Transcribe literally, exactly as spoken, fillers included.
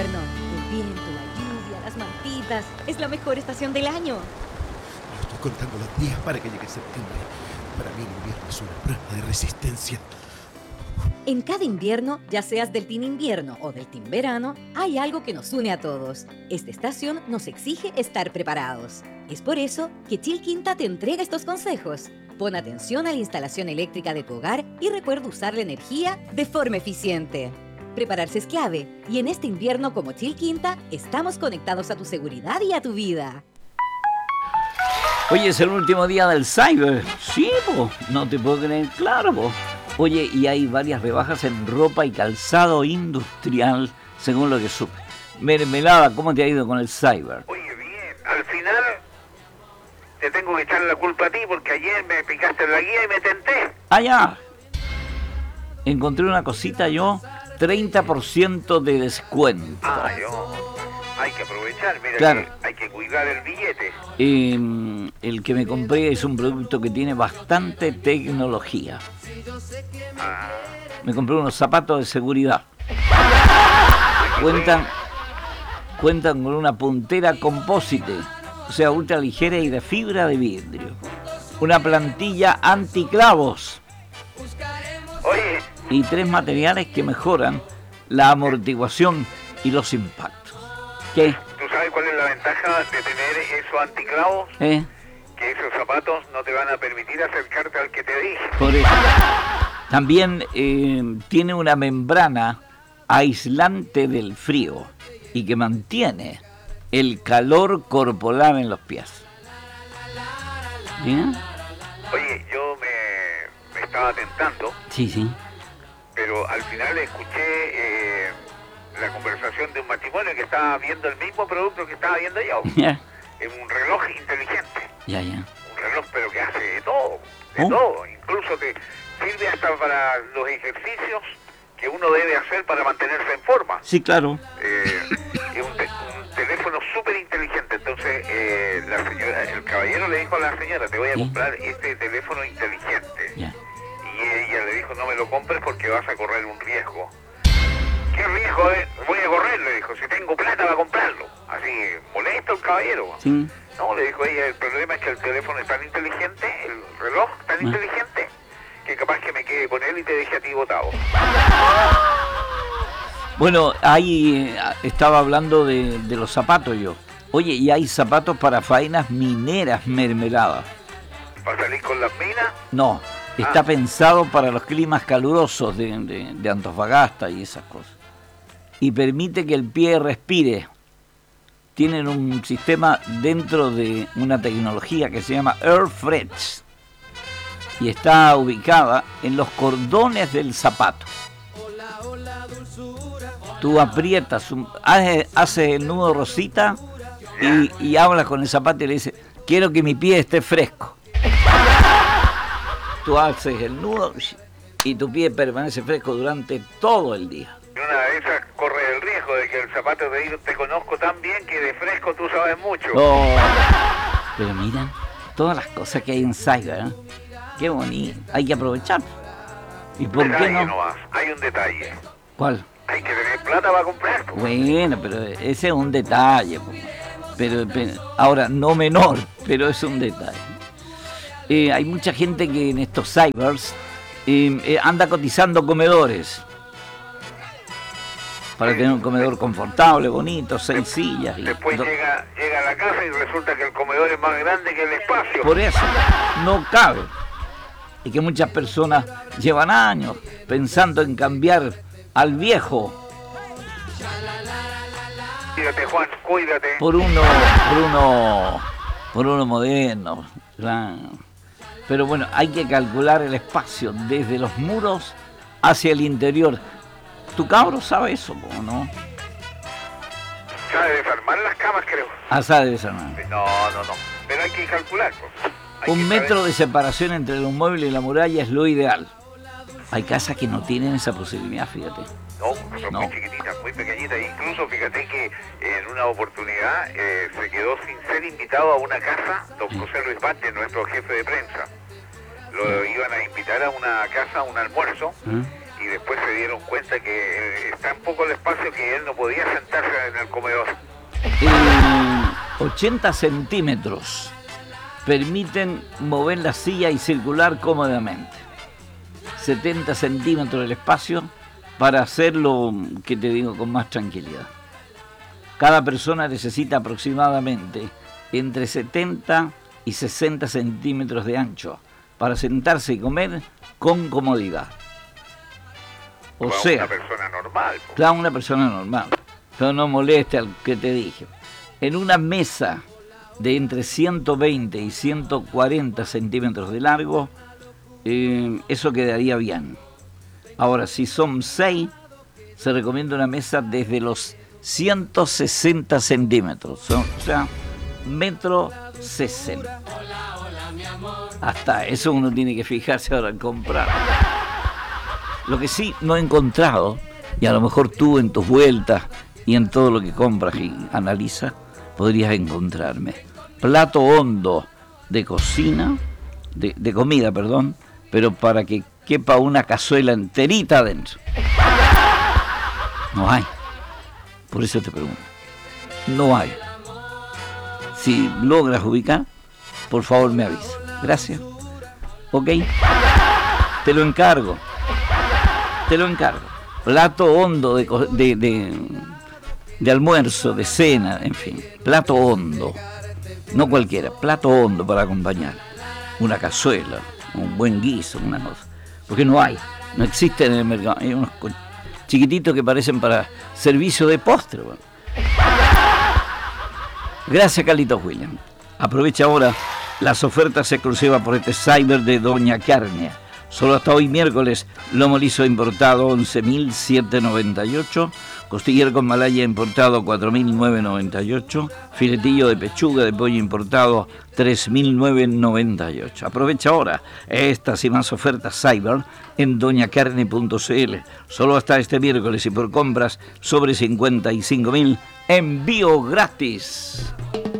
invierno. El viento, la lluvia, las mantitas. Es la mejor estación del año. Yo estoy contando los días para que llegue septiembre. Para mí el invierno es una prueba de resistencia. En cada invierno, ya seas del team invierno o del team verano, hay algo que nos une a todos. Esta estación nos exige estar preparados. Es por eso que Chilquinta te entrega estos consejos. Pon atención a la instalación eléctrica de tu hogar y recuerda usar la energía de forma eficiente. Prepararse es clave, y en este invierno como Chilquinta, estamos conectados a tu seguridad y a tu vida. Oye, es el último día del Cyber. Sí, po, no te puedo creer, claro, po. Oye, y hay varias rebajas en ropa y calzado industrial, según lo que supe. Mermelada, ¿cómo te ha ido con el Cyber? Oye, bien, al final te tengo que echar la culpa a ti porque ayer me picaste en la guía y me tenté. Ah, ya. Encontré una cosita yo, treinta por ciento de descuento. Ah, yo. Hay que aprovechar, mira, claro. que hay que cuidar el billete. Eh, el que me compré es un producto que tiene bastante tecnología. Ah. Me compré unos zapatos de seguridad. Cuentan, cuentan con una puntera compósite, o sea, ultra ligera y de fibra de vidrio. Una plantilla anticlavos. Oye. Y tres materiales que mejoran la amortiguación y los impactos. ¿Qué? ¿Tú sabes cuál es la ventaja de tener esos anticlavos? ¿Eh? Que esos zapatos no te van a permitir acercarte al que te dije. Por eso. También eh, tiene una membrana aislante del frío y que mantiene el calor corporal en los pies. ¿Bien? Oye, yo me, me estaba tentando. Sí, sí. Pero al final escuché eh, la conversación de un matrimonio que estaba viendo el mismo producto que estaba viendo yo. Ya. Es un reloj inteligente. Ya, ya. Un reloj pero que hace de todo, de ¿Oh? todo. Incluso te sirve hasta para los ejercicios que uno debe hacer para mantenerse en forma. Sí, claro. Eh, es un, te un teléfono súper inteligente. Entonces eh, la señora, el caballero le dijo a la señora, te voy a ¿Sí? comprar este teléfono inteligente. Ya. Y ella le dijo, no me lo compres porque vas a correr un riesgo. ¿Qué riesgo es? Voy a correr, le dijo, si tengo plata va a comprarlo. Así, molesto el caballero. Sí. No, le dijo ella, el problema es que el teléfono es tan inteligente, el reloj tan Ah. inteligente, que capaz que me quede con él y te deje a ti botado. Bueno, ahí eh, estaba hablando de, de los zapatos yo. Oye, y hay zapatos para faenas mineras, mermeladas. ¿Para salir con las minas? No, está Ah. pensado para los climas calurosos de, de, de Antofagasta y esas cosas. Y permite que el pie respire. Tienen un sistema dentro de una tecnología que se llama AirFresh. Y está ubicada en los cordones del zapato. Tú aprietas, un, haces, haces el nudo rosita y, y hablas con el zapato y le dices, quiero que mi pie esté fresco. Tú haces el nudo y tu pie permanece fresco durante todo el día. Y una de esas corre el riesgo de que el zapato te diga, te conozco tan bien que de fresco tú sabes mucho. Oh, pero mira, todas las cosas que hay en Cyber, ¿eh? Qué bonito, hay que aprovechar. ¿Y por qué Detalle no? nomás, hay un detalle. ¿Cuál? Hay que tener plata para comprar. Po. Bueno, pero ese es un detalle. Po. Pero, pero ahora, no menor, pero es un detalle. Eh, hay mucha gente que en estos cybers eh, eh, anda cotizando comedores. Para tener un comedor confortable, bonito, seis sillas. Y Después do- llega, llega a la casa y resulta que el comedor es más grande que el espacio. Por eso, no cabe. Y que muchas personas llevan años pensando en cambiar al viejo Cuídate, Juan, cuídate. por uno, por uno, por uno moderno. Claro. Pero bueno, hay que calcular el espacio desde los muros hacia el interior. Tu cabro sabe eso, ¿no? Sabe desarmar las camas, creo. Ah, sabe eso, ¿no? No, no, no. Pero hay que calcular. Pues. Hay Un que metro saber. de separación entre los muebles y la muralla es lo ideal. Hay casas que no tienen esa posibilidad, fíjate. No, son No. muy chiquititas, muy pequeñitas. Incluso fíjate que en una oportunidad eh, se quedó sin ser invitado a una casa, don José Luis Vázquez, nuestro jefe de prensa. Lo iban a invitar a una casa a un almuerzo ¿Mm? y después se dieron cuenta que eh, está en poco el espacio que él no podía sentarse en el comedor. Eh, ochenta centímetros permiten mover la silla y circular cómodamente. setenta centímetros el espacio para hacerlo, que te digo, con más tranquilidad. Cada persona necesita aproximadamente entre setenta y sesenta centímetros de ancho para sentarse y comer con comodidad. O Para sea, una persona normal. po. claro, una persona normal, pero no moleste al que te dije. En una mesa de entre ciento veinte y ciento cuarenta centímetros de largo, eh, eso quedaría bien. Ahora, si son seis, se recomienda una mesa desde los ciento sesenta centímetros, o sea, metro sesenta. Hasta eso uno tiene que fijarse ahora en comprar. Lo que sí no he encontrado, y a lo mejor tú en tus vueltas y en todo lo que compras y analizas, podrías encontrarme plato hondo de cocina, de, de comida, perdón, pero para que quepa una cazuela enterita adentro. No hay. Por eso te pregunto. No hay. Si logras ubicar, por favor me avisa. Gracias. ¿Ok? Te lo encargo. Te lo encargo. Plato hondo de, de, de, de almuerzo, de cena, en fin. Plato hondo. No cualquiera. Plato hondo para acompañar. Una cazuela, un buen guiso, una cosa. Porque no hay. No existe en el mercado. Hay unos chiquititos que parecen para servicio de postre. Bueno. Gracias, Carlitos William. Aprovecha ahora las ofertas exclusivas por este Cyber de Doña Carne. Solo hasta hoy miércoles, lomo liso importado once mil setecientos noventa y ocho, costillero con malaya importado cuatro mil novecientos noventa y ocho, filetillo de pechuga de pollo importado tres mil novecientos noventa y ocho. Aprovecha ahora estas y más ofertas Cyber en doña carne punto c l. Solo hasta este miércoles y por compras sobre cincuenta y cinco mil, envío gratis.